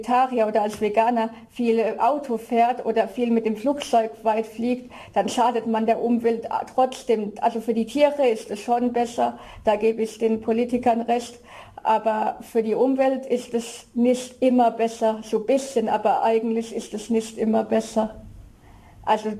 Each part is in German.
Vegetarier oder als Veganer viel Auto fährt oder viel mit dem Flugzeug weit fliegt, dann schadet man der Umwelt trotzdem. Also für die Tiere ist es schon besser, da gebe ich den Politikern recht. Aber für die Umwelt ist es nicht immer besser, so ein bisschen, aber eigentlich ist es nicht immer besser. Also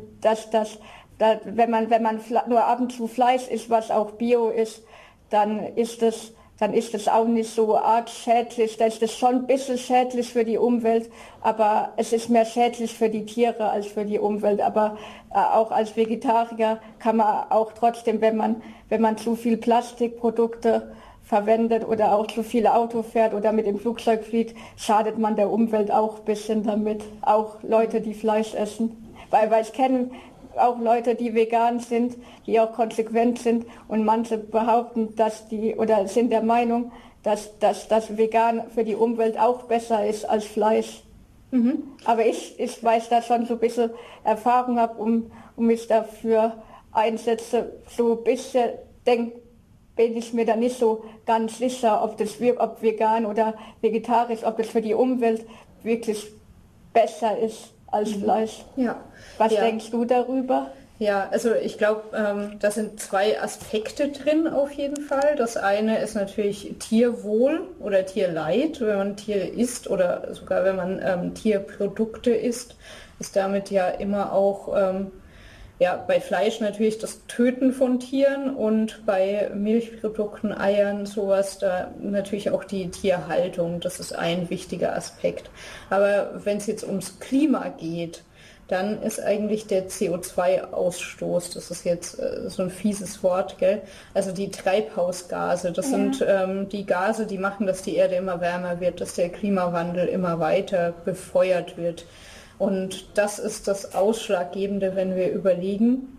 wenn man nur ab und zu Fleisch isst, was auch Bio ist, dann ist es auch nicht so arg schädlich. Da ist es schon ein bisschen schädlich für die Umwelt, aber es ist mehr schädlich für die Tiere als für die Umwelt. Aber auch als Vegetarier kann man auch trotzdem, wenn man zu viel Plastikprodukte verwendet oder auch zu viel Auto fährt oder mit dem Flugzeug fliegt, schadet man der Umwelt auch ein bisschen damit. Auch Leute, die Fleisch essen. Weil ich kenne auch Leute, die vegan sind, die auch konsequent sind und manche behaupten, oder sind der Meinung, dass das vegan für die Umwelt auch besser ist als Fleisch. Mhm. Aber ich weiß da schon so ein bisschen Erfahrung habe, um mich dafür einsetze, so ein bisschen bin ich mir da nicht so ganz sicher, ob vegan oder vegetarisch, ob das für die Umwelt wirklich besser ist als Fleisch. Ja. Was denkst du darüber? Ja, also ich glaube, da sind zwei Aspekte drin auf jeden Fall. Das eine ist natürlich Tierwohl oder Tierleid, wenn man Tiere isst oder sogar wenn man Tierprodukte isst, ist damit ja immer auch bei Fleisch natürlich das Töten von Tieren und bei Milchprodukten, Eiern, sowas, da natürlich auch die Tierhaltung. Das ist ein wichtiger Aspekt. Aber wenn es jetzt ums Klima geht, dann ist eigentlich der CO2-Ausstoß, das ist jetzt so ein fieses Wort, gell? Also die Treibhausgase, das sind die Gase, die machen, dass die Erde immer wärmer wird, dass der Klimawandel immer weiter befeuert wird. Und das ist das Ausschlaggebende, wenn wir überlegen,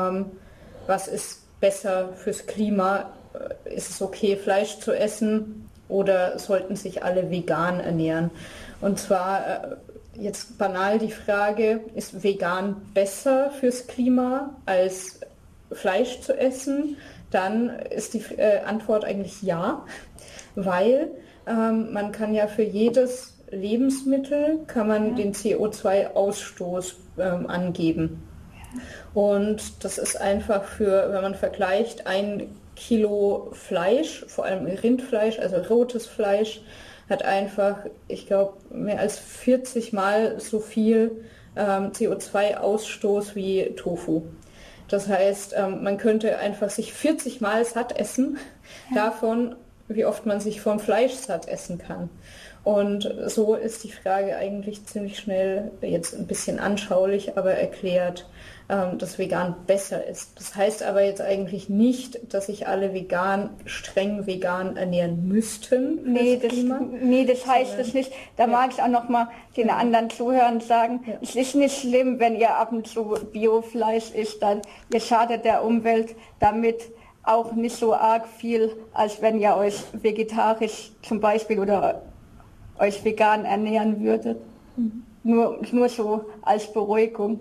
was ist besser fürs Klima. Ist es okay, Fleisch zu essen oder sollten sich alle vegan ernähren? Und zwar jetzt banal die Frage, ist vegan besser fürs Klima als Fleisch zu essen? Dann ist die Antwort eigentlich ja, weil man kann ja für jedes Lebensmittel kann man den CO2-Ausstoß angeben. Und das ist einfach wenn man vergleicht, 1 Kilo Fleisch, vor allem Rindfleisch, also rotes Fleisch, hat einfach, ich glaube, mehr als 40 Mal so viel CO2-Ausstoß wie Tofu. Das heißt, man könnte einfach sich 40 Mal satt essen, davon, wie oft man sich vom Fleisch satt essen kann. Und so ist die Frage eigentlich ziemlich schnell, jetzt ein bisschen anschaulich, aber erklärt, dass vegan besser ist. Das heißt aber jetzt eigentlich nicht, dass sich alle streng vegan ernähren müssten. Nee, das heißt es nicht. Da mag ich auch noch mal den anderen Zuhörern sagen, es ist nicht schlimm, wenn ihr ab und zu Biofleisch isst, dann ihr schadet der Umwelt damit auch nicht so arg viel, als wenn ihr euch vegetarisch zum Beispiel oder euch vegan ernähren würdet. Nur so als Beruhigung.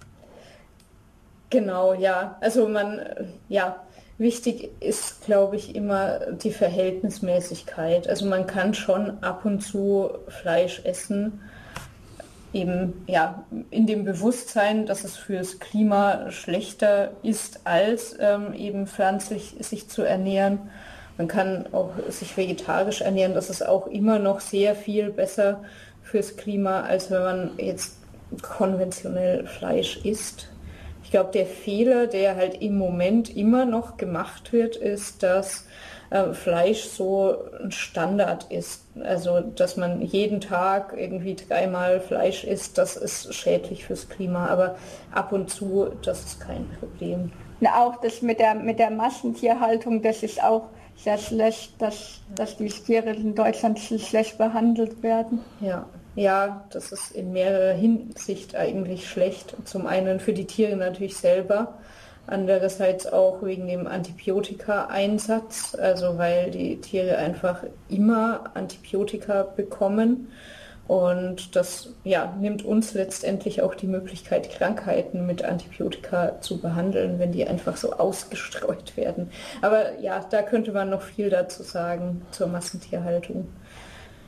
Genau, ja. Also wichtig ist, glaube ich, immer die Verhältnismäßigkeit. Also man kann schon ab und zu Fleisch essen, eben in dem Bewusstsein, dass es fürs Klima schlechter ist, als eben pflanzlich sich zu ernähren. Man kann auch sich vegetarisch ernähren, das ist auch immer noch sehr viel besser fürs Klima, als wenn man jetzt konventionell Fleisch isst. Ich glaube, der Fehler, der halt im Moment immer noch gemacht wird, ist, dass Fleisch so ein Standard ist. Also, dass man jeden Tag irgendwie 3-mal Fleisch isst, das ist schädlich fürs Klima. Aber ab und zu, das ist kein Problem. Auch das mit der Massentierhaltung, das ist auch sehr schlecht, dass die Tiere in Deutschland schlecht behandelt werden. Ja, das ist in mehrerer Hinsicht eigentlich schlecht. Zum einen für die Tiere natürlich selber, andererseits auch wegen dem Antibiotika-Einsatz, also weil die Tiere einfach immer Antibiotika bekommen. Und das nimmt uns letztendlich auch die Möglichkeit, Krankheiten mit Antibiotika zu behandeln, wenn die einfach so ausgestreut werden. Aber da könnte man noch viel dazu sagen zur Massentierhaltung.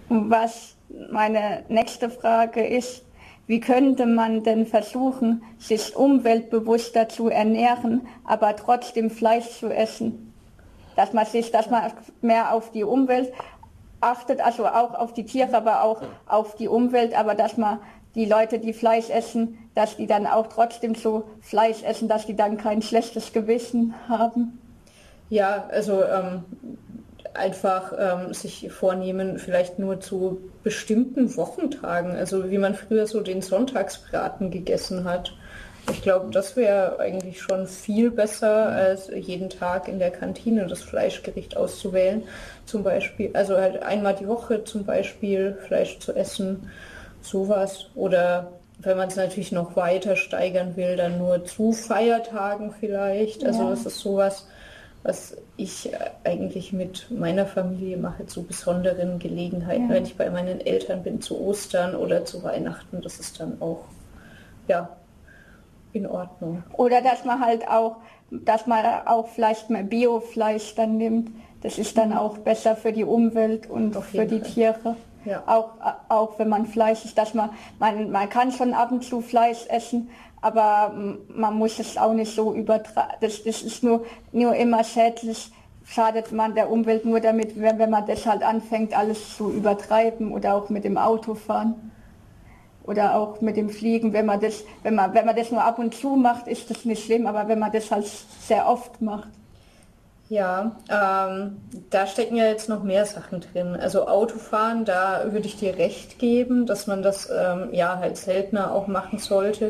Was meine nächste Frage ist, wie könnte man denn versuchen, sich umweltbewusster zu ernähren, aber trotzdem Fleisch zu essen? Dass man mehr auf die Umwelt achtet, also auch auf die Tiere, aber auch auf die Umwelt, aber dass man die Leute, die Fleisch essen, dass die dann auch trotzdem so Fleisch essen, dass die dann kein schlechtes Gewissen haben. Ja, also einfach sich vornehmen, vielleicht nur zu bestimmten Wochentagen, also wie man früher so den Sonntagsbraten gegessen hat. Ich glaube, das wäre eigentlich schon viel besser, als jeden Tag in der Kantine das Fleischgericht auszuwählen. Zum Beispiel, also halt einmal die Woche zum Beispiel Fleisch zu essen, sowas. Oder wenn man es natürlich noch weiter steigern will, dann nur zu Feiertagen vielleicht. Also das ist sowas, was ich eigentlich mit meiner Familie mache, zu besonderen Gelegenheiten. Wenn ich bei meinen Eltern bin, zu Ostern oder zu Weihnachten, das ist dann auch, ja, in Ordnung. Oder dass man auch vielleicht mal Biofleisch dann nimmt. Das ist dann auch besser für die Umwelt und für die Tiere. Ja. Auch wenn man Fleisch isst, dass man kann schon ab und zu Fleisch essen, aber man muss es auch nicht so übertreiben. Das ist nur immer schädlich, schadet man der Umwelt nur damit, wenn man das halt anfängt, alles zu übertreiben, oder auch mit dem Autofahren. Oder auch mit dem Fliegen, wenn man das nur ab und zu macht, ist das nicht schlimm, aber wenn man das halt sehr oft macht. Ja, da stecken ja jetzt noch mehr Sachen drin. Also Autofahren, da würde ich dir recht geben, dass man das halt seltener auch machen sollte.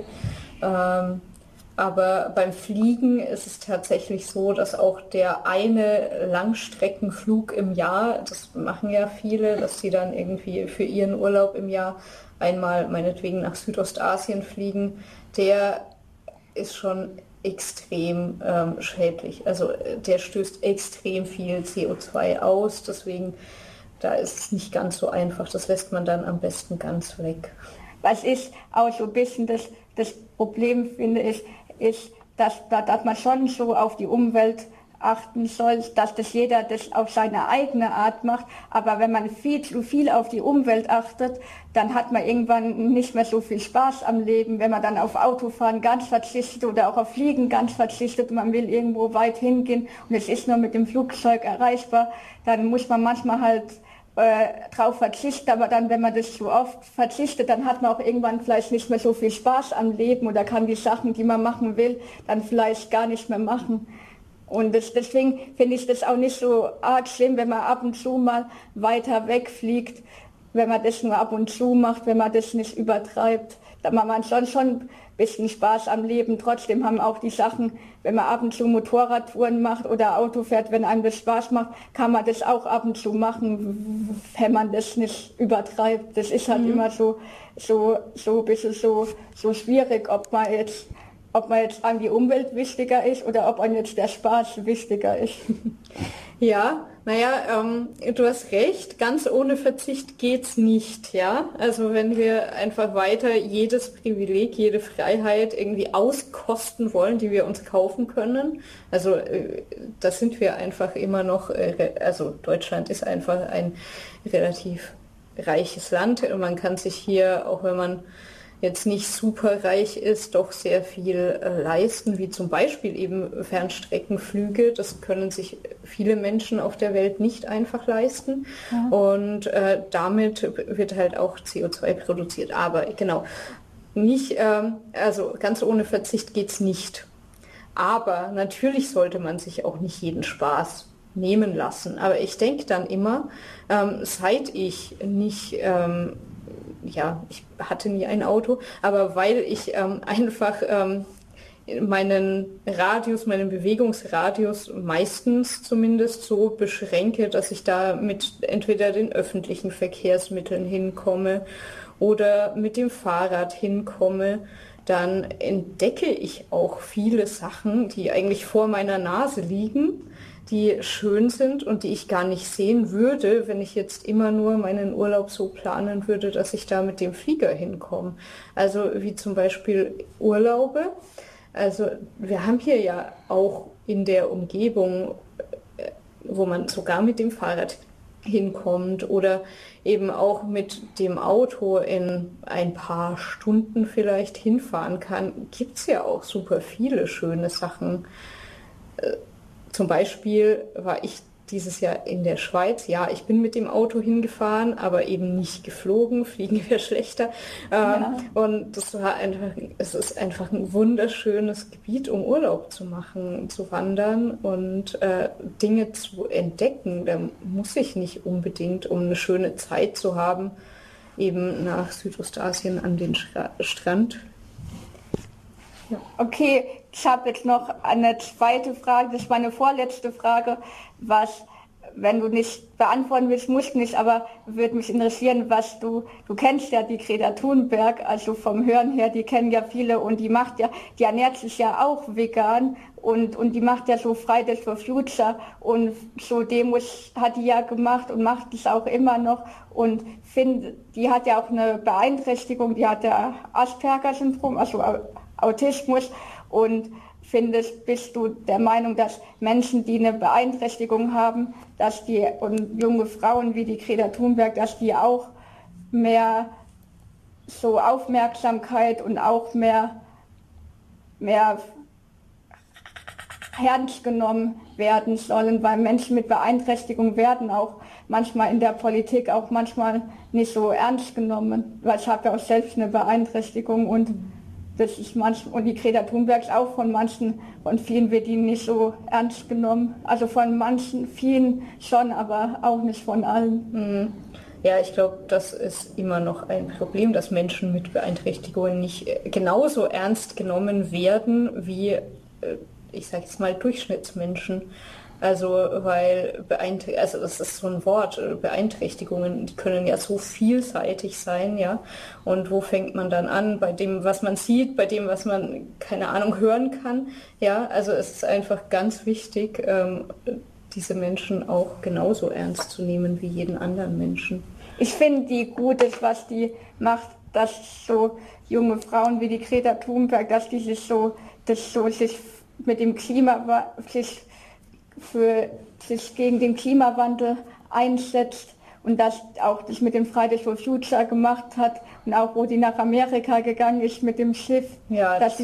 Aber beim Fliegen ist es tatsächlich so, dass auch der eine Langstreckenflug im Jahr, das machen ja viele, dass sie dann irgendwie für ihren Urlaub im Jahr einmal meinetwegen nach Südostasien fliegen, der ist schon extrem schädlich. Also der stößt extrem viel CO2 aus, deswegen da ist es nicht ganz so einfach. Das lässt man dann am besten ganz weg. Was ich auch so ein bisschen das Problem finde, ist, dass man schon so auf die Umwelt achten soll, dass das jeder das auf seine eigene Art macht. Aber wenn man viel zu viel auf die Umwelt achtet, dann hat man irgendwann nicht mehr so viel Spaß am Leben. Wenn man dann auf Autofahren ganz verzichtet oder auch auf Fliegen ganz verzichtet und man will irgendwo weit hingehen und es ist nur mit dem Flugzeug erreichbar, dann muss man manchmal halt drauf verzichten, aber dann, wenn man das zu oft verzichtet, dann hat man auch irgendwann vielleicht nicht mehr so viel Spaß am Leben oder kann die Sachen, die man machen will, dann vielleicht gar nicht mehr machen. Und deswegen finde ich das auch nicht so arg schlimm, wenn man ab und zu mal weiter wegfliegt, wenn man das nur ab und zu macht, wenn man das nicht übertreibt. Da macht man schon ein bisschen Spaß am Leben. Trotzdem haben auch die Sachen, wenn man ab und zu Motorradtouren macht oder Auto fährt, wenn einem das Spaß macht, kann man das auch ab und zu machen, wenn man das nicht übertreibt. Das ist halt immer so ein bisschen so schwierig, ob man jetzt an die Umwelt wichtiger ist oder ob einem jetzt der Spaß wichtiger ist. Ja, du hast recht, ganz ohne Verzicht geht's nicht, ja. Also wenn wir einfach weiter jedes Privileg, jede Freiheit irgendwie auskosten wollen, die wir uns kaufen können, also da sind wir einfach immer noch, also Deutschland ist einfach ein relativ reiches Land und man kann sich hier, auch wenn man jetzt nicht super reich ist, doch sehr viel leisten, wie zum Beispiel eben Fernstreckenflüge. Das können sich viele Menschen auf der Welt nicht einfach leisten. Ja. Und damit wird halt auch CO2 produziert. Aber genau, nicht, also ganz ohne Verzicht geht's nicht. Aber natürlich sollte man sich auch nicht jeden Spaß nehmen lassen. Aber ich denke dann immer, seit ich nicht ich hatte nie ein Auto, aber weil ich einfach meinen Bewegungsradius meistens zumindest so beschränke, dass ich da mit entweder den öffentlichen Verkehrsmitteln hinkomme oder mit dem Fahrrad hinkomme, dann entdecke ich auch viele Sachen, die eigentlich vor meiner Nase liegen, die schön sind und die ich gar nicht sehen würde, wenn ich jetzt immer nur meinen Urlaub so planen würde, dass ich da mit dem Flieger hinkomme. Also wie zum Beispiel Urlaube. Also wir haben hier ja auch in der Umgebung, wo man sogar mit dem Fahrrad hinkommt oder eben auch mit dem Auto in ein paar Stunden vielleicht hinfahren kann, gibt es ja auch super viele schöne Sachen. Zum Beispiel war ich dieses Jahr in der Schweiz. Ja, ich bin mit dem Auto hingefahren, aber eben nicht geflogen. Fliegen wäre schlechter. Ja. Und es ist einfach ein wunderschönes Gebiet, um Urlaub zu machen, zu wandern und Dinge zu entdecken. Da muss ich nicht unbedingt, um eine schöne Zeit zu haben, eben nach Südostasien an den Strand. Ja. Okay, ich habe jetzt noch eine zweite Frage, das ist meine vorletzte Frage, was, wenn du nicht beantworten willst, musst nicht, aber würde mich interessieren, was du kennst ja die Greta Thunberg, also vom Hören her, die kennen ja viele und die ernährt sich ja auch vegan und die macht ja so Fridays for Future und so Demos hat die ja gemacht und macht es auch immer noch und die hat ja auch eine Beeinträchtigung, die hat ja Asperger-Syndrom, also Autismus und bist du der Meinung, dass Menschen, die eine Beeinträchtigung haben, und junge Frauen wie die Greta Thunberg, dass die auch mehr so Aufmerksamkeit und auch mehr ernst genommen werden sollen, weil Menschen mit Beeinträchtigung werden auch manchmal in der Politik auch manchmal nicht so ernst genommen, weil ich habe ja auch selbst eine Beeinträchtigung und das ist und die Greta Thunberg ist auch von vielen wird die nicht so ernst genommen. Also von vielen schon, aber auch nicht von allen. Ja, ich glaube, das ist immer noch ein Problem, dass Menschen mit Beeinträchtigungen nicht genauso ernst genommen werden wie, ich sage jetzt mal, Durchschnittsmenschen. Also weil das ist so ein Wort, Beeinträchtigungen, die können ja so vielseitig sein, ja. Und wo fängt man dann an? Bei dem, was man sieht, bei dem, was man, keine Ahnung, hören kann. Ja, also es ist einfach ganz wichtig, diese Menschen auch genauso ernst zu nehmen wie jeden anderen Menschen. Ich finde die Gutes, was die macht, dass so junge Frauen wie die Greta Thunberg, dass die sich mit dem sich gegen den Klimawandel einsetzt und dass auch das mit dem Fridays for Future gemacht hat und auch wo die nach Amerika gegangen ist mit dem Schiff, ja, dass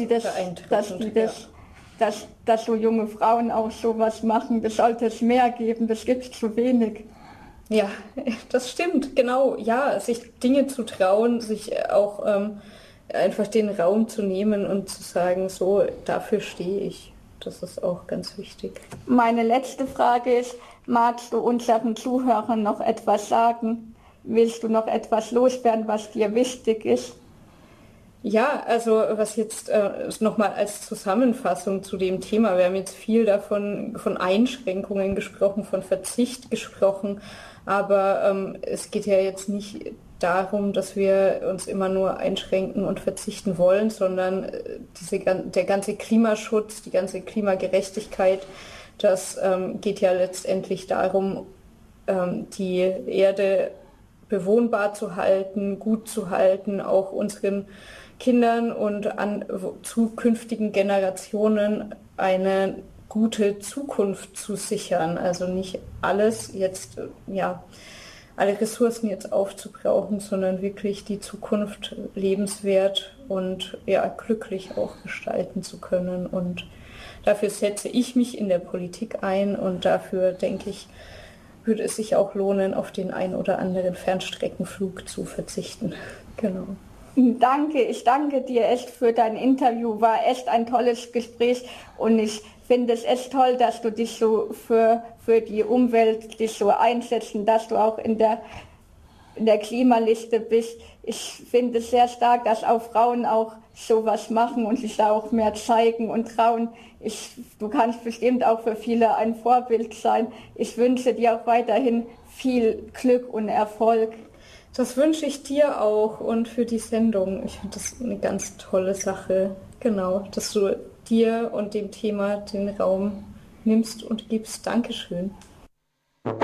so junge Frauen auch sowas machen. Das sollte es mehr geben, das gibt es zu wenig. Ja, das stimmt, genau. Ja, sich Dinge zu trauen, sich auch einfach den Raum zu nehmen und zu sagen, so, dafür stehe ich. Das ist auch ganz wichtig. Meine letzte Frage ist, magst du unseren Zuhörern noch etwas sagen? Willst du noch etwas loswerden, was dir wichtig ist? Ja, also was jetzt nochmal als Zusammenfassung zu dem Thema, wir haben jetzt viel von Einschränkungen gesprochen, von Verzicht gesprochen, aber es geht ja jetzt nicht darum, dass wir uns immer nur einschränken und verzichten wollen, sondern der ganze Klimaschutz, die ganze Klimagerechtigkeit, das geht ja letztendlich darum, die Erde bewohnbar zu halten, gut zu halten, auch unseren Kindern und an zukünftigen Generationen eine gute Zukunft zu sichern. Also nicht alles jetzt, alle Ressourcen jetzt aufzubrauchen, sondern wirklich die Zukunft lebenswert und glücklich auch gestalten zu können. Und dafür setze ich mich in der Politik ein und dafür, denke ich, würde es sich auch lohnen, auf den ein oder anderen Fernstreckenflug zu verzichten. Genau. Danke, ich danke dir echt für dein Interview, war echt ein tolles Gespräch und ich finde es echt toll, dass du dich so für die Umwelt dich so einsetzt und dass du auch in der Klimaliste bist. Ich finde es sehr stark, dass auch Frauen auch sowas machen und sich da auch mehr zeigen und trauen. Du kannst bestimmt auch für viele ein Vorbild sein. Ich wünsche dir auch weiterhin viel Glück und Erfolg. Das wünsche ich dir auch und für die Sendung. Ich finde das eine ganz tolle Sache. Genau, dass du dir und dem Thema den Raum nimmst und gibst. Dankeschön.